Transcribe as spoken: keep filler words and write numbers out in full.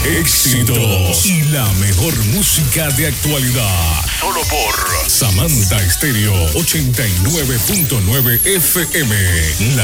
éxitos y la mejor música de actualidad. Solo por Samantha Estéreo ochenta y nueve punto nueve F M. La